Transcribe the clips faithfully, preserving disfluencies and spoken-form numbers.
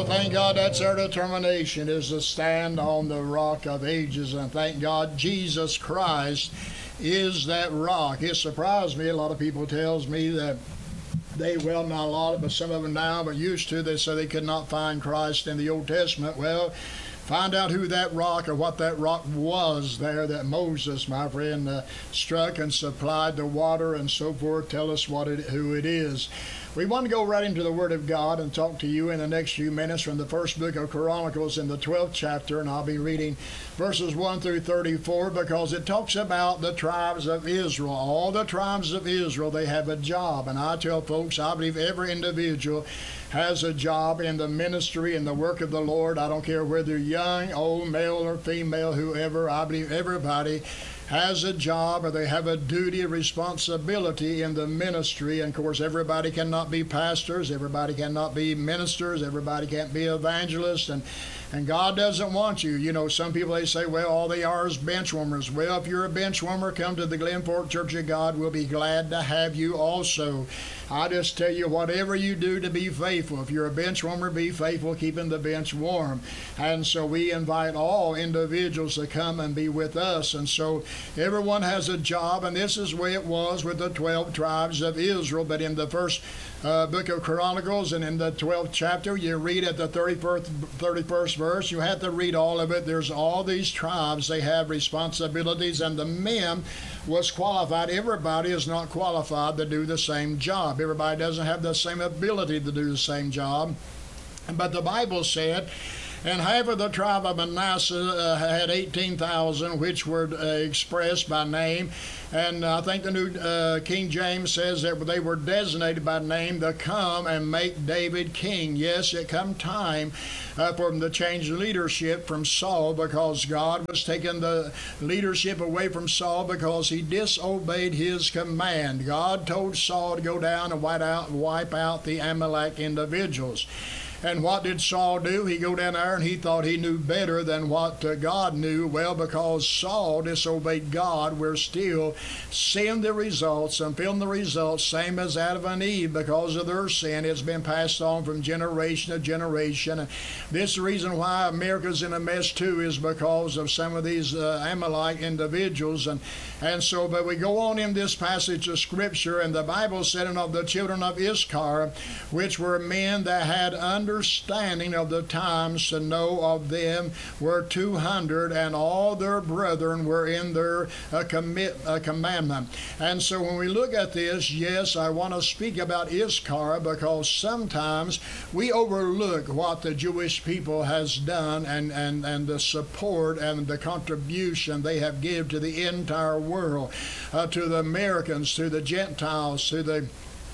Oh, thank God that's our determination, is to stand on the rock of ages. And thank God Jesus Christ is that rock. It surprised me. A lot of people tells me that they, well, not a lot, but some of them now, but used to, they say they could not find Christ in the Old Testament. Well, find out who that rock or what that rock was there that Moses, my friend, uh, struck and supplied the water and so forth. Tell us what it, who it is. We want to go right into the Word of God and talk to you in the next few minutes from the first book of Chronicles in the twelfth chapter, and I'll be reading verses one through thirty-four because it talks about the tribes of Israel. All the tribes of Israel, they have a job, and I tell folks, I believe every individual has a job in the ministry and the work of the Lord. I don't care whether young, old, male, or female, whoever. I believe everybody has a job, or they have a duty, a responsibility in the ministry. And of course, everybody cannot be pastors, everybody cannot be ministers, everybody can't be evangelists, and and God doesn't want you. You know, some people, they say, well, all they are is bench warmers. Well, if you're a bench warmer, come to the Glen Fork Church of God. We'll be glad to have you also. I just tell you, whatever you do to be faithful. If you're a bench warmer, be faithful, keeping the bench warm. And so we invite all individuals to come and be with us. And so everyone has a job, and this is the way it was with the twelve tribes of Israel. But in the first uh, book of Chronicles and in the twelfth chapter, you read at the thirty-first, thirty-first verse, you have to read all of it. There's all these tribes, they have responsibilities, and the men was qualified. Everybody is not qualified to do the same job. Everybody doesn't have the same ability to do the same job. But the Bible said, and half of the tribe of Manasseh uh, had eighteen thousand, which were uh, expressed by name. And I think the New uh, King James says that they were designated by name to come and make David king. Yes, it come time uh, for them to change leadership from Saul, because God was taking the leadership away from Saul because he disobeyed his command. God told Saul to go down and wipe out, wipe out the Amalek individuals. And what did Saul do? He go down there and he thought he knew better than what uh, God knew. Well, because Saul disobeyed God, we're still seeing the results and feeling the results, same as Adam and Eve. Because of their sin, it's been passed on from generation to generation. And this is the reason why America's in a mess too, is because of some of these uh, Amalek individuals. And, and so, but we go on in this passage of Scripture, and the Bible said, and of the children of Issachar, which were men that had under understanding of the times to know of them, were two hundred, and all their brethren were in their uh, commit, uh, commandment. And so when we look at this, yes, I want to speak about Issachar, because sometimes we overlook what the Jewish people has done, and, and, and the support and the contribution they have given to the entire world, uh, to the Americans, to the Gentiles, to the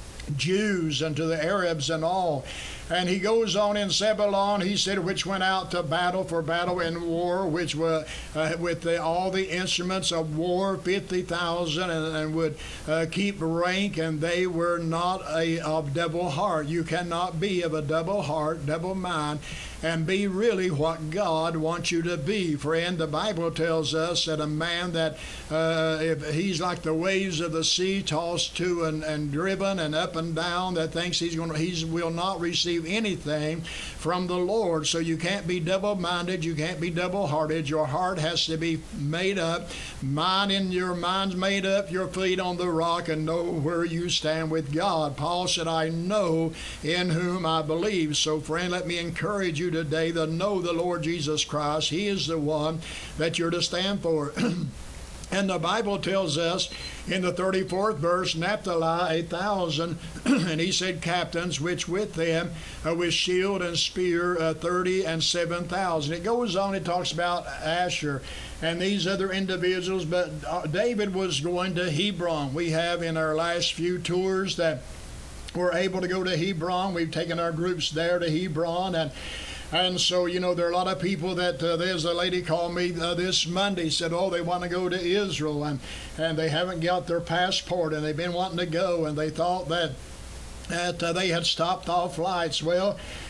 Jews, and to the Arabs and all. And he goes on in Zebulun, he said, which went out to battle for battle and war, which were uh, with the, all the instruments of war, fifty thousand, and, and would uh, keep rank, and they were not a, of double heart. You cannot be of a double heart, double mind, and be really what God wants you to be. Friend, the Bible tells us that a man that, uh, if he's like the waves of the sea, tossed to and, and driven and up and down, that thinks he's going to, he will not receive anything from the Lord. So you can't be double-minded, you can't be double-hearted. Your heart has to be made up. Mind in your mind's made up, your feet on the rock, and know where you stand with God. Paul said, I know in whom I believe. So friend, let me encourage you today to know the Lord Jesus Christ. He is the one that you're to stand for. And the Bible tells us in the thirty-fourth verse, Naphtali a thousand, and he said captains, which with them uh, with shield and spear uh, thirty and seven thousand. It goes on, it talks about Asher and these other individuals, but uh, David was going to Hebron. We have in our last few tours that we're able to go to Hebron. We've taken our groups there to Hebron, and And so, you know, there are a lot of people that, uh, there's a lady called me uh, this Monday, said, oh, they want to go to Israel, and, and they haven't got their passport, and they've been wanting to go, and they thought that that uh, they had stopped all flights. Well,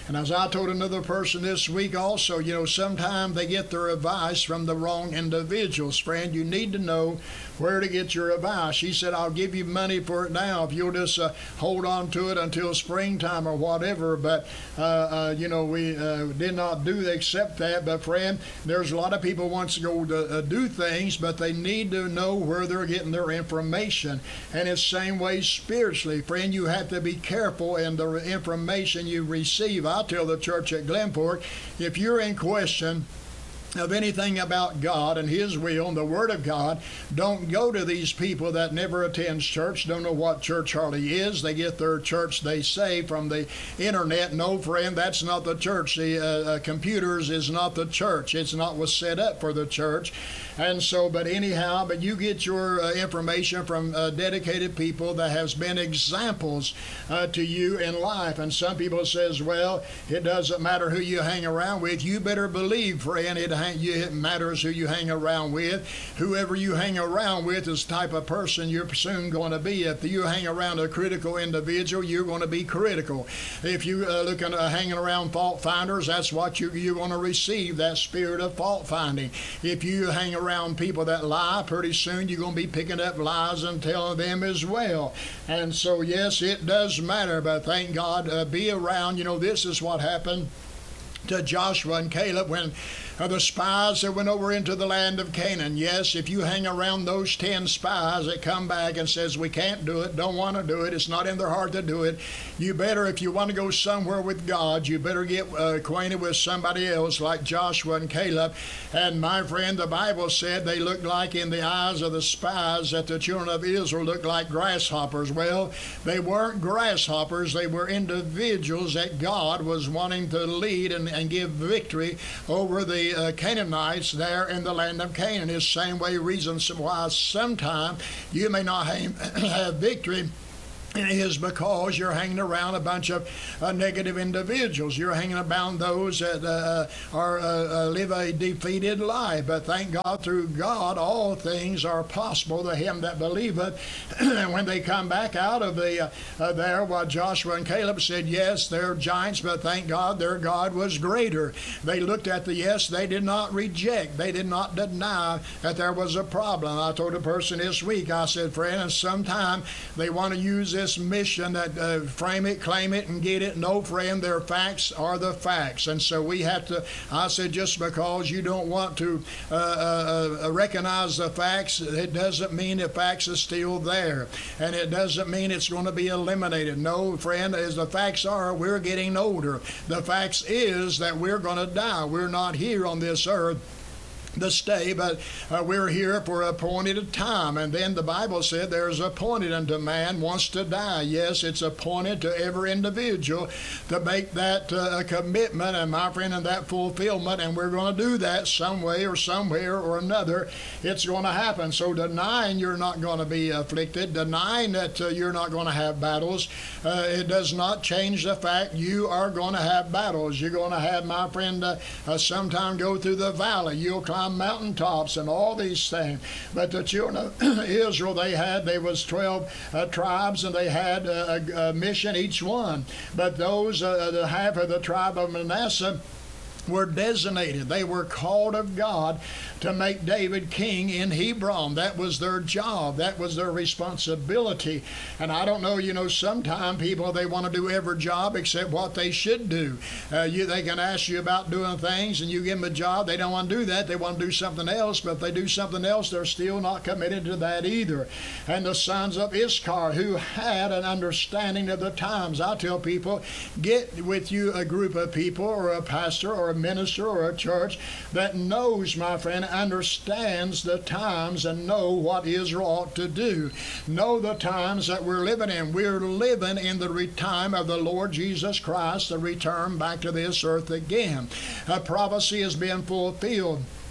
And as I told another person this week also, you know, sometimes they get their advice from the wrong individuals. Friend, you need to know where to get your advice. She said, I'll give you money for it now if you'll just uh, hold on to it until springtime or whatever. But, uh, uh, you know, we uh, did not do accept that. But, friend, there's a lot of people wants to go to uh, do things, but they need to know where they're getting their information. And it's the same way spiritually. Friend, you have to be careful in the information you receive. I tell the church at Glenport, if you're in question of anything about God and His will and the Word of God, don't go to these people that never attends church, don't know what church hardly is. They get their church, they say, from the internet. No, friend, that's not the church. The uh, uh, computers is not the church. It's not was set up for the church. And so, but anyhow, but you get your uh, information from uh, dedicated people that has been examples uh, to you in life. And some people says, well, it doesn't matter who you hang around with. You better believe, friend, it, hang, you, it matters who you hang around with. Whoever you hang around with is the type of person you're soon going to be. If you hang around a critical individual, you're going to be critical. If you uh, look at uh, hanging around fault finders, that's what you, you're going to receive, that spirit of fault finding. If you hang around around people that lie, pretty soon you're going to be picking up lies and telling them as well. And so, yes, it does matter, but thank God, uh, be around. You know, this is what happened to Joshua and Caleb when uh, the spies that went over into the land of Canaan. Yes, if you hang around those ten spies that come back and says we can't do it, don't want to do it, it's not in their heart to do it, you better, if you want to go somewhere with God, you better get uh, acquainted with somebody else like Joshua and Caleb. And my friend, the Bible said they looked like, in the eyes of the spies, that the children of Israel looked like grasshoppers. Well, they weren't grasshoppers, they were individuals that God was wanting to lead and, and give victory over the uh, Canaanites there in the land of Canaan. It's the same way reasons why sometime you may not have, have victory is because you're hanging around a bunch of uh, negative individuals. You're hanging around those that uh, are uh, uh, live a defeated life. But thank God, through God, all things are possible to him that believeth. And when they come back out of the uh, uh, there, what Joshua and Caleb said, yes, they're giants, but thank God their God was greater. They looked at the yes, they did not reject. They did not deny that there was a problem. I told a person this week, I said, friend, and sometime they want to use this mission that uh, frame it, claim it, and get it. No, friend, their facts are the facts. And so we have to, I said, just because you don't want to uh, uh, uh, recognize the facts, it doesn't mean the facts are still there. And it doesn't mean it's going to be eliminated. No, friend, as the facts are, we're getting older. The facts is that we're going to die. We're not here on this earth to stay, but uh, we're here for a appointed time. And then the Bible said there's appointed unto man wants to die. Yes, it's appointed to every individual to make that uh, commitment, and my friend, and that fulfillment, and we're going to do that some way or somewhere or another. It's going to happen. So denying you're not going to be afflicted, denying that uh, you're not going to have battles, uh, it does not change the fact you are going to have battles. You're going to have, my friend, uh, uh, sometime go through the valley. You'll climb mountaintops and all these things. But the children of Israel, they had, there was twelve uh, tribes, and they had a, a, a mission each one. But those, uh, the half of the tribe of Manasseh, were designated. They were called of God to make David king in Hebron. That was their job. That was their responsibility. And I don't know, you know, sometimes people, they want to do every job except what they should do. Uh, you, they can ask you about doing things, and you give them a job. They don't want to do that. They want to do something else. But if they do something else, they're still not committed to that either. And the sons of Issachar, who had an understanding of the times. I tell people, get with you a group of people, or a pastor, or a minister, or a church that knows, my friend, understands the times and know what Israel ought to do. Know the times that we're living in. We're living in the time of the Lord Jesus Christ, the return back to this earth again. A prophecy is being fulfilled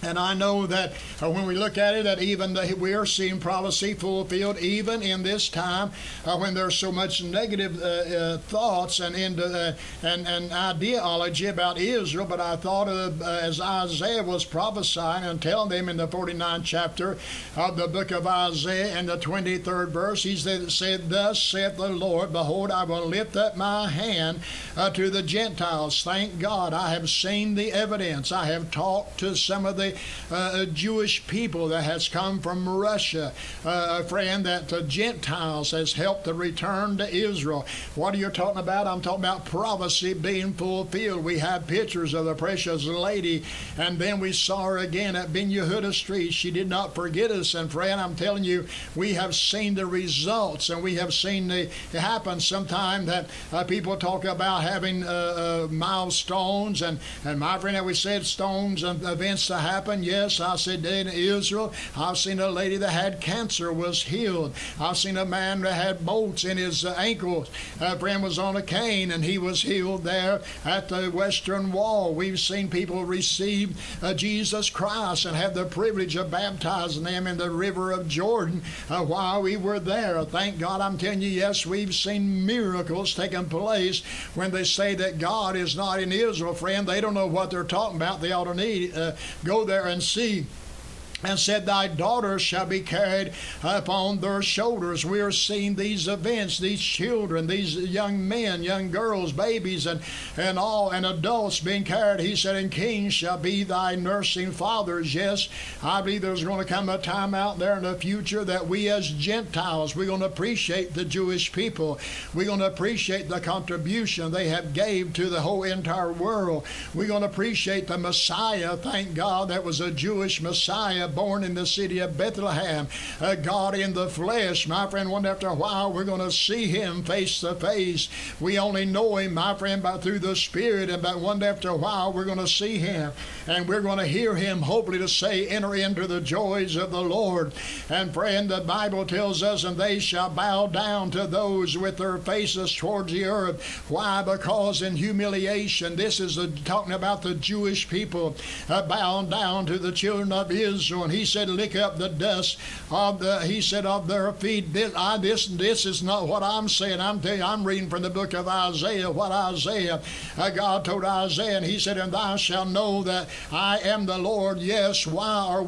And I know that uh, when we look at it, that even the, we are seeing prophecy fulfilled even in this time uh, when there's so much negative uh, uh, thoughts and, into, uh, and and ideology about Israel. But I thought of uh, as Isaiah was prophesying and telling them in the forty-ninth chapter of the book of Isaiah and the twenty-third verse, he said, said Thus saith the Lord, Behold, I will lift up my hand uh, to the Gentiles. Thank God, I have seen the evidence. I have talked to some of the Uh, Jewish people that has come from Russia, uh, a friend that the Gentiles has helped to return to Israel. What are you talking about? I'm talking about prophecy being fulfilled. We have pictures of the precious lady, and then we saw her again at Ben Yehuda Street. She did not forget us, and friend, I'm telling you, we have seen the results, and we have seen the, it happen sometime that uh, people talk about having uh, uh, milestones, and, and my friend, that we said stones and events to happen. Yes, I said in Israel, I've seen a lady that had cancer was healed. I've seen a man that had bolts in his uh, ankles. A friend was on a cane and he was healed there at the Western Wall. We've seen people receive uh, Jesus Christ and have the privilege of baptizing them in the river of Jordan uh, while we were there. Thank God, I'm telling you, yes, we've seen miracles taking place. When they say that God is not in Israel, friend, they don't know what they're talking about. They ought to need uh, go there and see. And said, Thy daughters shall be carried upon their shoulders. We are seeing these events, these children, these young men, young girls, babies, and, and all, and adults being carried. He said, And kings shall be thy nursing fathers. Yes, I believe there's going to come a time out there in the future that we as Gentiles, we're going to appreciate the Jewish people. We're going to appreciate the contribution they have gave to the whole entire world. We're going to appreciate the Messiah. Thank God that was a Jewish Messiah born in the city of Bethlehem, uh, God in the flesh. My friend, one after a while we're going to see him face to face. We only know him, my friend, by through the Spirit, and by one after a while we're going to see him, and we're going to hear him, hopefully to say, Enter into the joys of the Lord. And friend, the Bible tells us, And they shall bow down to those with their faces towards the earth. Why? Because in humiliation, this is the, talking about the Jewish people uh, bowing down to the children of Israel. And he said, Lick up the dust of the, he said, of their feet. This, I, this, this is not what I'm saying. I'm telling you, I'm reading from the book of Isaiah, what Isaiah, uh, God told Isaiah, and he said, And thou shalt know that I am the Lord. Yes, why are